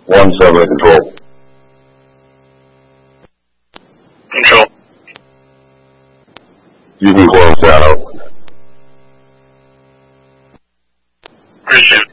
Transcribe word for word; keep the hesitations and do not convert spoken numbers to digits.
One seven control. Control. You can close that out. Appreciate it.